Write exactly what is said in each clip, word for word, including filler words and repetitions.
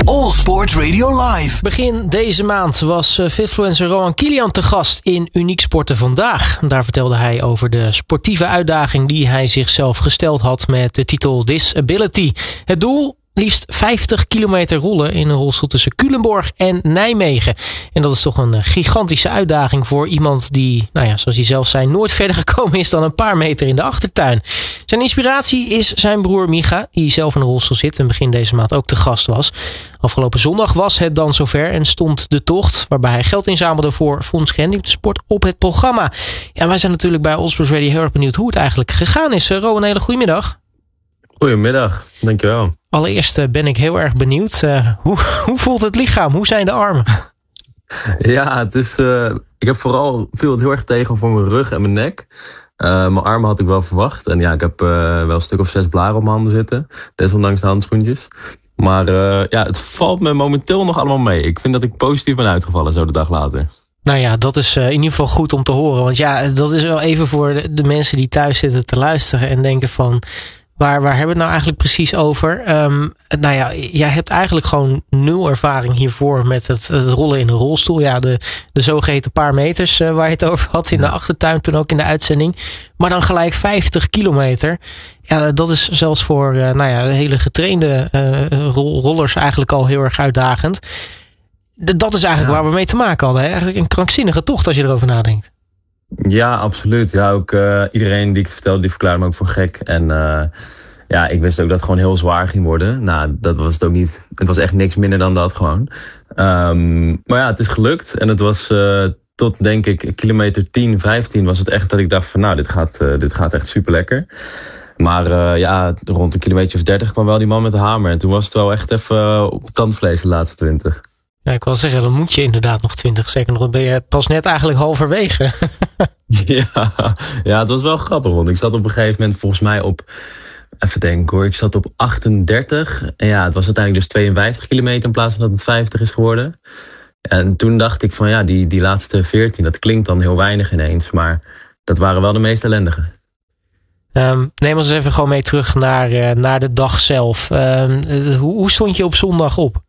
All Sport Radio Live. Begin deze maand was Fitfluencer Rohan Kilian te gast in Uniek Sporten Vandaag. Daar vertelde hij over de sportieve uitdaging die hij zichzelf gesteld had met de titel Disability. Het doel? Liefst vijftig kilometer rollen in een rolstoel tussen Culemborg en Nijmegen. En dat is toch een gigantische uitdaging voor iemand die, nou ja, zoals hij zelf zei, nooit verder gekomen is dan een paar meter in de achtertuin. Zijn inspiratie is zijn broer Micha, die zelf in een rolstoel zit en begin deze maand ook te gast was. Afgelopen zondag was het dan zover en stond de tocht, waarbij hij geld inzamelde voor Fonds Gehandicaptensport op het programma. Ja, wij zijn natuurlijk bij All Sports Radio heel erg benieuwd hoe het eigenlijk gegaan is. Rohan, een hele goede middag. Goedemiddag, dankjewel. Allereerst uh, ben ik heel erg benieuwd. Uh, hoe, hoe voelt het lichaam? Hoe zijn de armen? Ja, het is, uh, ik heb vooral viel het heel erg tegen voor mijn rug en mijn nek. Uh, mijn armen had ik wel verwacht. En ja, ik heb uh, wel een stuk of zes blaren op mijn handen zitten. Desondanks de handschoentjes. Maar uh, ja, het valt me momenteel nog allemaal mee. Ik vind dat ik positief ben uitgevallen zo de dag later. Nou ja, dat is uh, in ieder geval goed om te horen. Want ja, dat is wel even voor de, de mensen die thuis zitten te luisteren en denken van, Waar, waar hebben we het nou eigenlijk precies over? Um, nou ja, jij hebt eigenlijk gewoon nul ervaring hiervoor met het, het rollen in een rolstoel. Ja, de, de zogeheten paar meters uh, waar je het over had in ja. de achtertuin, toen ook in de uitzending. Maar dan gelijk vijftig kilometer. Ja, dat is zelfs voor uh, nou ja, hele getrainde uh, rol, rollers eigenlijk al heel erg uitdagend. De, dat is eigenlijk ja. waar we mee te maken hadden. Hè? Eigenlijk een krankzinnige tocht als je erover nadenkt. Ja, absoluut. Ja, ook uh, iedereen die ik het vertelde, die verklaarde me ook voor gek. En uh, ja, ik wist ook dat het gewoon heel zwaar ging worden. Nou, dat was het ook niet. Het was echt niks minder dan dat gewoon. Um, maar ja, het is gelukt. En het was uh, tot, denk ik, kilometer tien, vijftien was het echt dat ik dacht van, nou, dit gaat, uh, dit gaat echt super lekker. Maar uh, ja, rond een kilometer of dertig kwam wel die man met de hamer. En toen was het wel echt even uh, op het tandvlees de laatste twintig. Ja, ik wil zeggen, dan moet je inderdaad nog twintig seconden. Dan ben je pas net eigenlijk halverwege. ja, ja, het was wel grappig. Want ik zat op een gegeven moment volgens mij op, even denken hoor, ik zat op achtendertig. En ja, het was uiteindelijk dus tweeënvijftig kilometer in plaats van dat het vijftig is geworden. En toen dacht ik van ja, die, die laatste veertien, dat klinkt dan heel weinig ineens. Maar dat waren wel de meest ellendige. Um, neem ons even gewoon mee terug naar, uh, naar de dag zelf. Um, uh, hoe, hoe stond je op zondag op?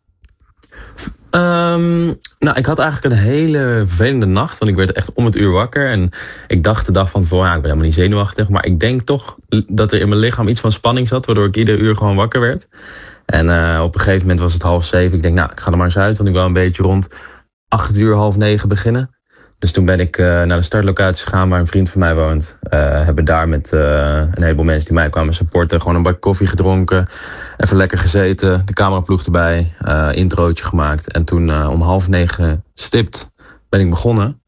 Um, nou, ik had eigenlijk een hele vervelende nacht. Want ik werd echt om het uur wakker. En ik dacht de dag van tevoren, ja, ik ben helemaal niet zenuwachtig. Maar ik denk toch dat er in mijn lichaam iets van spanning zat. Waardoor ik ieder uur gewoon wakker werd. En uh, op een gegeven moment was het half zeven. Ik denk, nou, ik ga er maar eens uit. Want ik wil een beetje rond acht uur, half negen beginnen. Dus toen ben ik uh, naar de startlocatie gegaan waar een vriend van mij woont. Uh, hebben daar met uh, een heleboel mensen die mij kwamen supporten gewoon een bak koffie gedronken. Even lekker gezeten, de cameraploeg erbij, uh, introotje gemaakt. En toen uh, om half negen stipt ben ik begonnen.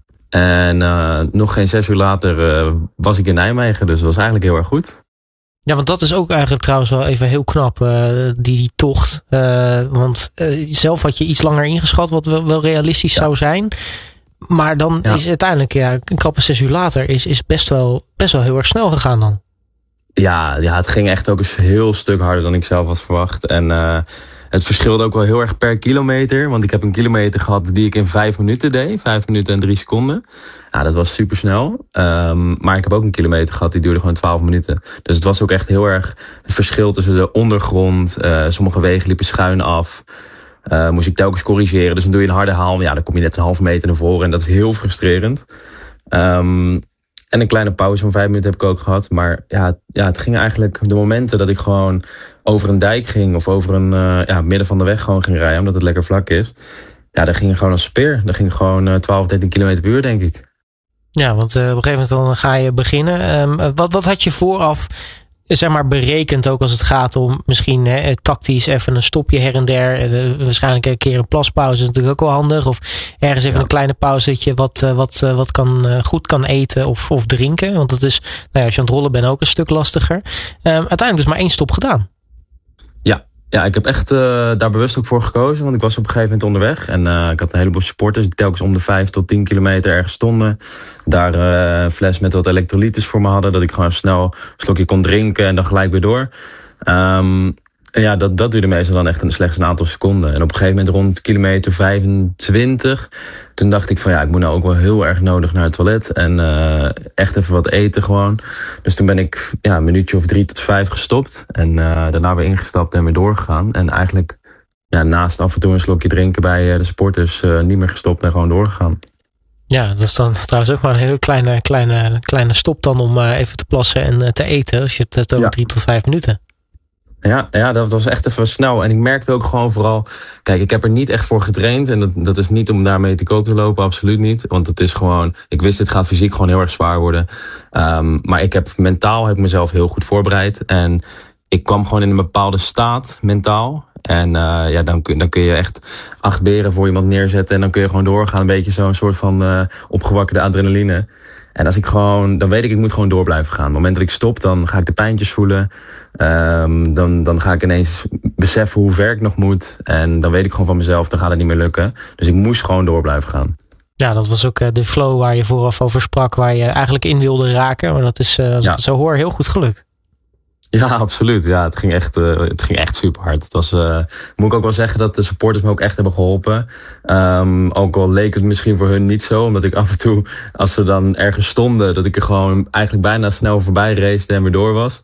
En uh, nog geen zes uur later uh, was ik in Nijmegen, dus dat was eigenlijk heel erg goed. Ja, want dat is ook eigenlijk trouwens wel even heel knap, uh, die tocht. Uh, want uh, zelf had je iets langer ingeschat wat wel, wel realistisch ja. zou zijn. Maar dan ja. is uiteindelijk, ja, een krappe zes uur later, is, is best wel, best wel heel erg snel gegaan dan. Ja, ja, het ging echt ook een heel stuk harder dan ik zelf had verwacht. En uh, het verschilde ook wel heel erg per kilometer. Want ik heb een kilometer gehad die ik in vijf minuten deed. Vijf minuten en drie seconden. Ja, dat was super snel. Um, maar ik heb ook een kilometer gehad die duurde gewoon twaalf minuten. Dus het was ook echt heel erg het verschil tussen de ondergrond. Uh, sommige wegen liepen schuin af. Uh, moest ik telkens corrigeren. Dus dan doe je een harde haal. Ja, dan kom je net een halve meter naar voren. En dat is heel frustrerend. Um, en een kleine pauze van vijf minuten heb ik ook gehad. Maar ja, ja, het ging eigenlijk de momenten dat ik gewoon over een dijk ging. Of over een uh, ja, midden van de weg gewoon ging rijden. Omdat het lekker vlak is. Ja, dat ging gewoon als speer. Dat ging gewoon uh, twaalf, dertien kilometer per uur, denk ik. Ja, want uh, op een gegeven moment dan ga je beginnen. Um, wat, wat had je vooraf, zeg maar, berekend ook als het gaat om misschien hè, tactisch even een stopje her en der. Uh, waarschijnlijk een keer een plaspauze is natuurlijk ook wel handig. Of ergens even ja. een kleine pauze dat je wat, uh, wat, uh, wat kan, uh, goed kan eten of, of drinken. Want dat is, nou ja, als je aan het rollen bent ook een stuk lastiger. Um, uiteindelijk dus maar één stop gedaan. Ja. Ja, ik heb echt uh, daar bewust ook voor gekozen. Want ik was op een gegeven moment onderweg. En uh, ik had een heleboel supporters die telkens om de vijf tot tien kilometer ergens stonden. Daar uh, een fles met wat elektrolytes voor me hadden. Dat ik gewoon snel een slokje kon drinken en dan gelijk weer door. Um, en ja, dat, dat duurde meestal dan echt een, slechts een aantal seconden. En op een gegeven moment rond kilometer vijfentwintig... toen dacht ik van ja, ik moet nou ook wel heel erg nodig naar het toilet. En uh, echt even wat eten gewoon. Dus toen ben ik ja, een minuutje of drie tot vijf gestopt. En uh, daarna weer ingestapt en weer doorgegaan. En eigenlijk ja, naast af en toe een slokje drinken bij uh, de sporters uh, niet meer gestopt en gewoon doorgegaan. Ja, dat is dan trouwens ook maar een heel kleine, kleine, kleine stop dan om uh, even te plassen en uh, te eten. Als je het hebt over ja. drie tot vijf minuten. Ja, ja, dat was echt even snel. En ik merkte ook gewoon vooral... Kijk, ik heb er niet echt voor getraind. En dat, dat is niet om daarmee te koop te lopen, absoluut niet. Want het is gewoon... Ik wist, dit gaat fysiek gewoon heel erg zwaar worden. Um, maar ik heb mentaal heb ik mezelf heel goed voorbereid. En ik kwam gewoon in een bepaalde staat, mentaal. En uh, ja, dan, dan kun je echt acht beren voor iemand neerzetten. En dan kun je gewoon doorgaan. Een beetje zo'n soort van uh, opgewakkerde adrenaline. En als ik gewoon... Dan weet ik, ik moet gewoon door blijven gaan. Op het moment dat ik stop, dan ga ik de pijntjes voelen. Um, dan, dan ga ik ineens beseffen hoe ver ik nog moet. En dan weet ik gewoon van mezelf, dan gaat het niet meer lukken. Dus ik moest gewoon door blijven gaan. Ja, dat was ook uh, de flow waar je vooraf over sprak. Waar je eigenlijk in wilde raken. Maar dat is, uh, als ja. ik het zo hoor, heel goed gelukt. Ja, absoluut. Ja, het ging echt, uh, het ging echt super hard. Het was, uh, moet ik ook wel zeggen dat de supporters me ook echt hebben geholpen. Um, ook al leek het misschien voor hun niet zo. Omdat ik af en toe, als ze dan ergens stonden, dat ik er gewoon eigenlijk bijna snel voorbij race en weer door was.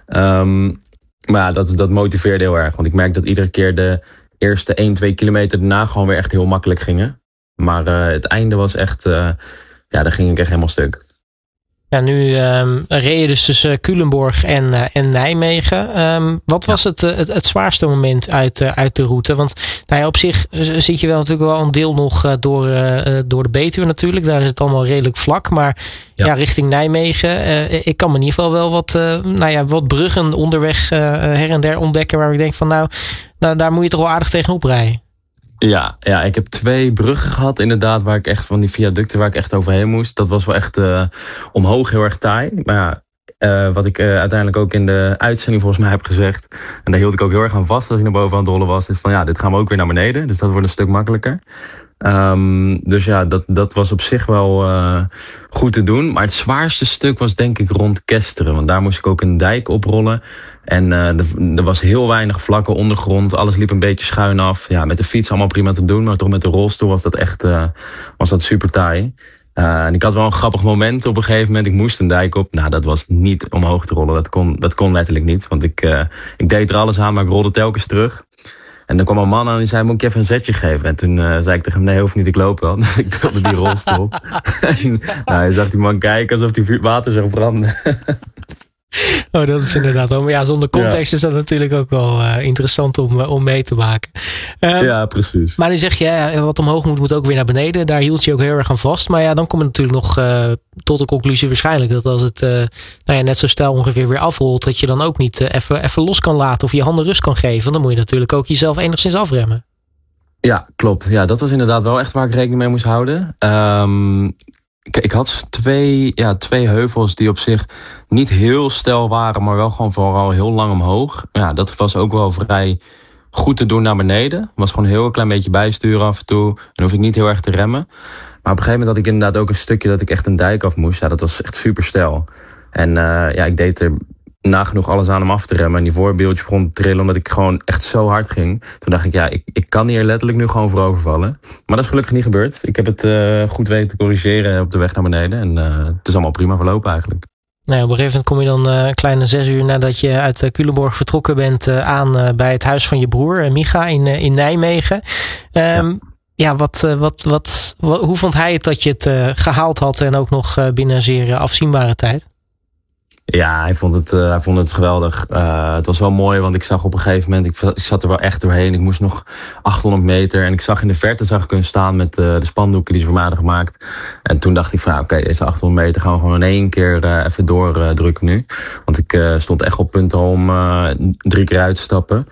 Um, maar ja, dat, dat motiveerde heel erg. Want ik merk dat iedere keer de eerste één, twee kilometer daarna gewoon weer echt heel makkelijk gingen. Maar uh, het einde was echt, uh, ja, daar ging ik echt helemaal stuk. Ja, nu um, reed je dus tussen Culemborg en, uh, en Nijmegen. Um, wat was ja. het, uh, het, het zwaarste moment uit, uh, uit de route? Want nou ja, op zich zit je wel natuurlijk wel een deel nog uh, door, uh, door de Betuwe natuurlijk. Daar is het allemaal redelijk vlak. Maar ja, ja richting Nijmegen. Uh, ik kan me in ieder geval wel wat, uh, nou ja, wat bruggen onderweg uh, her en der ontdekken. Waar ik denk van nou, nou, daar moet je toch wel aardig tegenop rijden. Ja, ja, ik heb twee bruggen gehad inderdaad, waar ik echt van die viaducten waar ik echt overheen moest. Dat was wel echt uh, omhoog heel erg taai. Maar ja, uh, wat ik uh, uiteindelijk ook in de uitzending volgens mij heb gezegd, en daar hield ik ook heel erg aan vast als ik naar boven aan het rollen was, is van ja, dit gaan we ook weer naar beneden. Dus dat wordt een stuk makkelijker. Um, dus ja, dat, dat was op zich wel uh, goed te doen. Maar het zwaarste stuk was denk ik rond Kesteren. Want daar moest ik ook een dijk oprollen. En uh, er, er was heel weinig vlakke ondergrond. Alles liep een beetje schuin af. Ja, met de fiets allemaal prima te doen. Maar toch met de rolstoel was dat echt uh, was dat super taai. Uh, en ik had wel een grappig moment op een gegeven moment. Ik moest een dijk op. Nou, dat was niet omhoog te rollen. Dat kon, dat kon letterlijk niet. Want ik, uh, ik deed er alles aan, maar ik rolde telkens terug. En dan kwam een man aan en die zei, moet ik even een zetje geven? En toen uh, zei ik tegen hem, nee, hoeft niet, ik loop wel. Dus ik tilde die rolstoel op. En, nou, je zag die man kijken alsof hij water zou branden. Oh, dat is inderdaad wel. Maar ja, zonder context ja. is dat natuurlijk ook wel uh, interessant om, uh, om mee te maken. Um, ja, precies. Maar nu zeg je, ja, wat omhoog moet, moet ook weer naar beneden. Daar hield je ook heel erg aan vast. Maar ja, dan kom je natuurlijk nog uh, tot de conclusie waarschijnlijk dat als het uh, nou ja, net zo stijl ongeveer weer afrolt, dat je dan ook niet uh, even, even los kan laten of je handen rust kan geven. Dan moet je natuurlijk ook jezelf enigszins afremmen. Ja, klopt. Ja, dat was inderdaad wel echt waar ik rekening mee moest houden. Um, ik, ik had twee, ja, twee heuvels die op zich niet heel steil waren, maar wel gewoon vooral heel lang omhoog. Ja, dat was ook wel vrij goed te doen naar beneden. Was gewoon een heel klein beetje bijsturen af en toe. En hoef ik niet heel erg te remmen. Maar op een gegeven moment had ik inderdaad ook een stukje dat ik echt een dijk af moest. Ja, dat was echt super steil. En uh, ja, ik deed er nagenoeg alles aan om af te remmen. En die voorbeeldje begon te trillen omdat ik gewoon echt zo hard ging. Toen dacht ik, ja, ik, ik kan hier letterlijk nu gewoon voorover vallen. Maar dat is gelukkig niet gebeurd. Ik heb het uh, goed weten te corrigeren op de weg naar beneden. En uh, het is allemaal prima verlopen eigenlijk. Nou ja, op een gegeven moment kom je dan uh, een kleine zes uur nadat je uit uh, Culemborg vertrokken bent uh, aan uh, bij het huis van je broer, uh, Micha, in, uh, in Nijmegen. Um, ja. ja, wat, uh, wat, wat, wat, hoe vond hij het dat je het uh, gehaald had en ook nog uh, binnen een zeer uh, afzienbare tijd? Ja, hij vond het, uh, hij vond het geweldig. Uh, het was wel mooi, want ik zag op een gegeven moment, ik, ik zat er wel echt doorheen. Ik moest nog achthonderd meter en ik zag in de verte zag ik hun staan met uh, de spandoeken die ze voor mij hadden gemaakt. En toen dacht ik van, oké, okay, deze achthonderd meter gaan we gewoon in één keer uh, even doordrukken uh, nu. Want ik uh, stond echt op punt om uh, drie keer uit te stappen.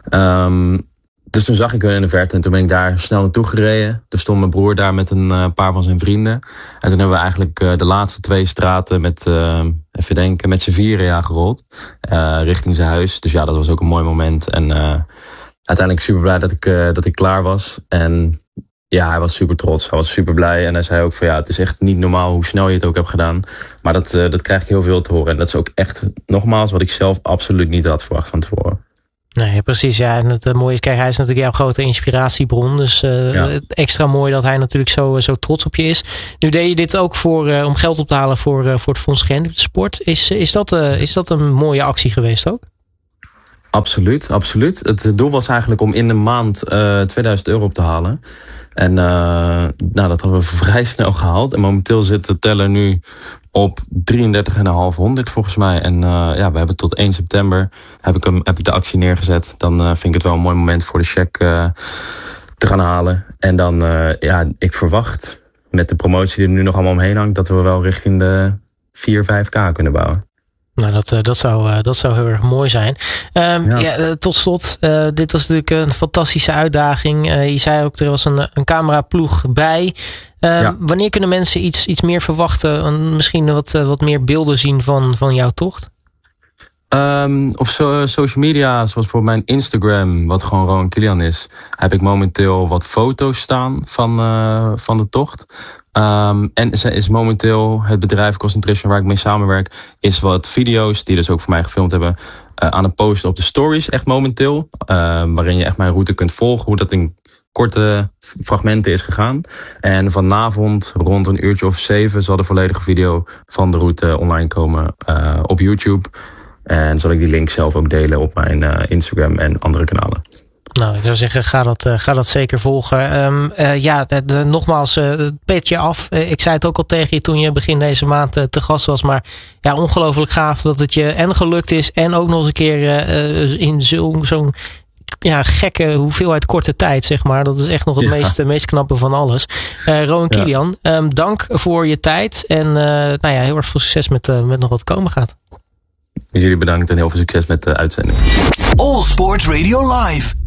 Um, Dus toen zag ik hun in de verte en toen ben ik daar snel naartoe gereden. Toen stond mijn broer daar met een uh, paar van zijn vrienden. En toen hebben we eigenlijk uh, de laatste twee straten met, uh, even denken, met z'n vieren ja, gerold. Uh, richting zijn huis. Dus ja, dat was ook een mooi moment. En uh, uiteindelijk super blij dat ik, uh, dat ik klaar was. En ja, hij was super trots. Hij was super blij. En hij zei ook van ja, het is echt niet normaal hoe snel je het ook hebt gedaan. Maar dat, uh, dat krijg ik heel veel te horen. En dat is ook echt, nogmaals, wat ik zelf absoluut niet had verwacht van tevoren. Nee, precies. Ja, en het mooie is, kijk, hij is natuurlijk jouw grote inspiratiebron. Dus uh, ja. extra mooi dat hij natuurlijk zo, zo trots op je is. Nu deed je dit ook voor, uh, om geld op te halen voor, uh, voor het Fonds Gehandicapten Sport. Is, is, dat, uh, is dat een mooie actie geweest ook? Absoluut, absoluut. Het doel was eigenlijk om in de maand uh, tweeduizend euro op te halen. En uh, nou, dat hadden we vrij snel gehaald. En momenteel zit de teller nu op drieëndertig vijfhonderd volgens mij. En uh, ja, we hebben tot één september heb ik, hem, heb ik de actie neergezet. Dan uh, vind ik het wel een mooi moment voor de cheque uh, te gaan halen. En dan, uh, ja, ik verwacht met de promotie die er nu nog allemaal omheen hangt, dat we wel richting de vier, vijf k kunnen bouwen. Nou, dat, dat, zou, dat zou heel erg mooi zijn. Um, ja. Ja, tot slot, uh, dit was natuurlijk een fantastische uitdaging. Uh, je zei ook, er was een, een cameraploeg bij. Uh, ja. Wanneer kunnen mensen iets, iets meer verwachten? Misschien wat, wat meer beelden zien van, van jouw tocht? Um, op so, social media, zoals bijvoorbeeld mijn Instagram, wat gewoon Rowan Kilian is, heb ik momenteel wat foto's staan van, uh, van de tocht. Um, en is momenteel het bedrijf Concentration waar ik mee samenwerk, is wat video's die dus ook voor mij gefilmd hebben, uh, aan het posten op de stories echt momenteel. Uh, waarin je echt mijn route kunt volgen, hoe dat in korte fragmenten is gegaan. En vanavond rond een uurtje of zeven zal de volledige video van de route online komen uh, op YouTube. En zal ik die link zelf ook delen op mijn uh, Instagram en andere kanalen. Nou, ik zou zeggen, ga dat, uh, ga dat zeker volgen. Um, uh, ja, de, de, nogmaals, uh, petje af. Uh, ik zei het ook al tegen je toen je begin deze maand uh, te gast was. Maar ja, ongelooflijk gaaf dat het je en gelukt is. En ook nog eens een keer uh, in zo'n zo'n ja, gekke hoeveelheid korte tijd, zeg maar. Dat is echt nog het ja. meest, meest knappe van alles. Uh, Rowan ja. Kilian, um, dank voor je tijd. En uh, nou ja, heel erg veel succes met, uh, met nog wat komen gaat. Jullie bedankt en heel veel succes met de uitzending. All Sports Radio Live.